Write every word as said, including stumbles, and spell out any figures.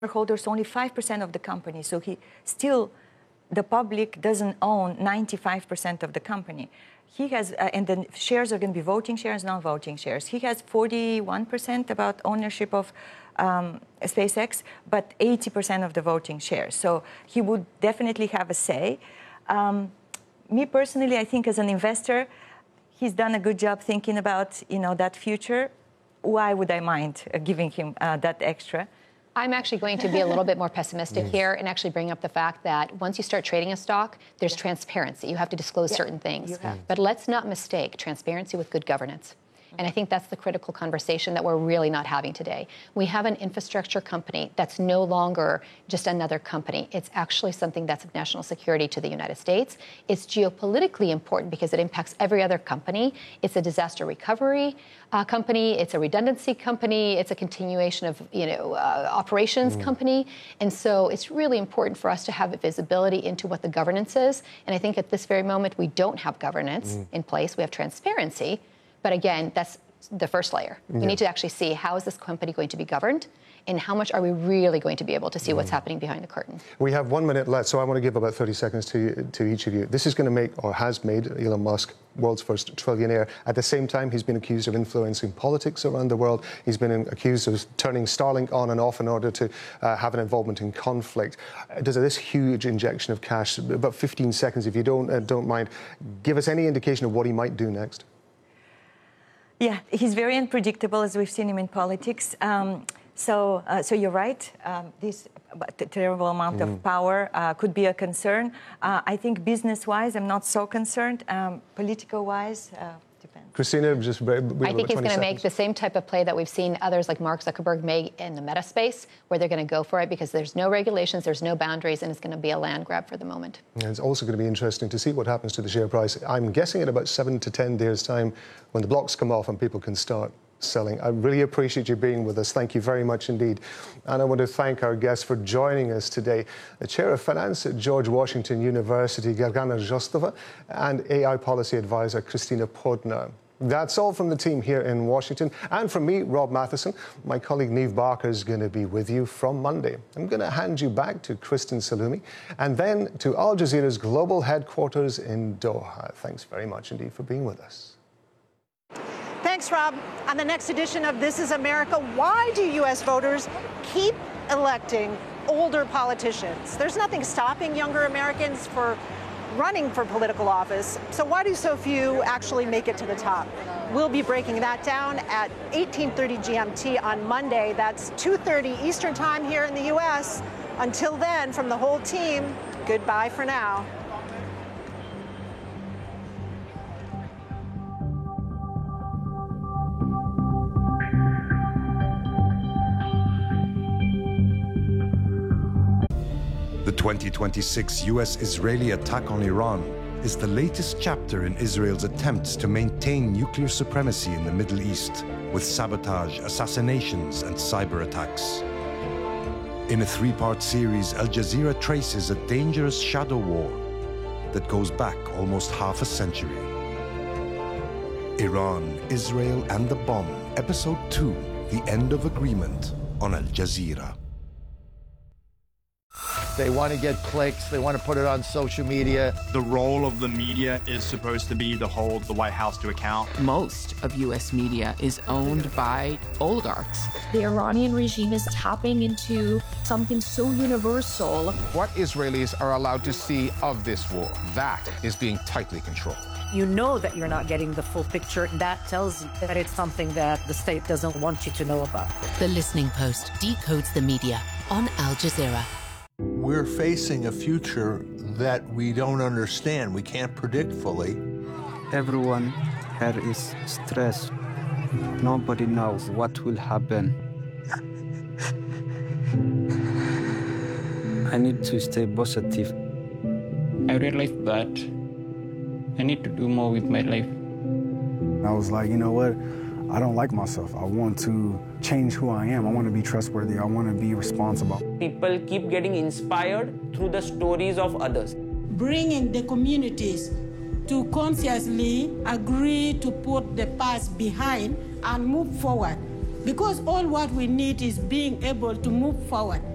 shareholders only five percent of the company, so he still, the public doesn't own ninety-five percent of the company. He has, uh, and the shares are going to be voting shares, non-voting shares. He has forty-one percent about ownership of um, SpaceX, but eighty percent of the voting shares. So he would definitely have a say. Um, me personally, I think as an investor, he's done a good job thinking about, you know, that future. Why would I mind uh, giving him uh, that extra? I'm actually going to be a little bit more pessimistic yes. here and actually bring up the fact that once you start trading a stock, there's yeah. transparency. You have to disclose yeah. certain things. Mm. But let's not mistake transparency with good governance. And I think that's the critical conversation that we're really not having today. We have an infrastructure company that's no longer just another company. It's actually something that's of national security to the United States. It's geopolitically important because it impacts every other company. It's a disaster recovery uh, company. It's a redundancy company. It's a continuation of, you know, uh, operations mm. company. And so it's really important for us to have visibility into what the governance is. And I think at this very moment, we don't have governance mm. in place. We have transparency. But again, that's the first layer. We yeah. need to actually see how is this company going to be governed and how much are we really going to be able to see mm. what's happening behind the curtain. We have one minute left, so I want to give about thirty seconds to, to each of you. This is going to make, or has made, Elon Musk world's first trillionaire. At the same time, he's been accused of influencing politics around the world. He's been accused of turning Starlink on and off in order to uh, have an involvement in conflict. Does this huge injection of cash, about fifteen seconds if you don't, uh, don't mind, give us any indication of what he might do next? Yeah, he's very unpredictable, as we've seen him in politics. Um, so, uh, so you're right. Um, this terrible amount mm. of power uh, could be a concern. Uh, I think business-wise, I'm not so concerned. Um, political-wise, uh, depends. Christina, just very, I think he's going to make the same type of play that we've seen others like Mark Zuckerberg make in the meta space, where they're going to go for it because there's no regulations, there's no boundaries, and it's going to be a land grab for the moment. And it's also going to be interesting to see what happens to the share price. I'm guessing in about seven to ten days' time, when the blocks come off and people can start selling. I really appreciate you being with us. Thank you very much indeed. And I want to thank our guests for joining us today. The Chair of Finance at George Washington University, Gergana Zhostova, and A I Policy Advisor, Christina Podnar. That's all from the team here in Washington. And from me, Rob Matheson, my colleague Niamh Barker is going to be with you from Monday. I'm going to hand you back to Kristen Salumi and then to Al Jazeera's global headquarters in Doha. Thanks very much indeed for being with us. Thanks, Rob. On the next edition of This is America, why do U S voters keep electing older politicians? There's nothing stopping younger Americans for running for political office. So why do so few actually make it to the top? We'll be breaking that down at eighteen thirty G M T on Monday. That's two thirty Eastern Time here in the U S. Until then, from the whole team, goodbye for now. The twenty twenty-six U S-Israeli attack on Iran is the latest chapter in Israel's attempts to maintain nuclear supremacy in the Middle East, with sabotage, assassinations, and cyber attacks. In a three-part series, Al Jazeera traces a dangerous shadow war that goes back almost half a century. Iran, Israel, and the Bomb, Episode two, The End of Agreement, on Al Jazeera. They want to get clicks. They want to put it on social media. The role of the media is supposed to be to hold the White House to account. Most of U S media is owned by oligarchs. The Iranian regime is tapping into something so universal. What Israelis are allowed to see of this war, that is being tightly controlled. You know that you're not getting the full picture. That tells you that it's something that the state doesn't want you to know about. The Listening Post decodes the media on Al Jazeera. We're facing a future that we don't understand. We can't predict fully. Everyone here is stressed. Nobody knows what will happen. I need to stay positive. I realized that I need to do more with my life. I was like, you know what? I don't like myself. I want to change who I am. I want to be trustworthy. I want to be responsible. People keep getting inspired through the stories of others. Bringing the communities to consciously agree to put the past behind and move forward. Because all what we need is being able to move forward.